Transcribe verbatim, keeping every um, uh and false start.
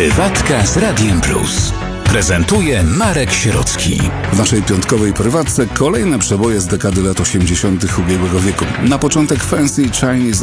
Prywatka z Radiem Plus. Prezentuje Marek Sierocki. W naszej piątkowej prywatce kolejne przeboje z dekady lat osiemdziesiątych ubiegłego wieku. Na początek Fancy Chinese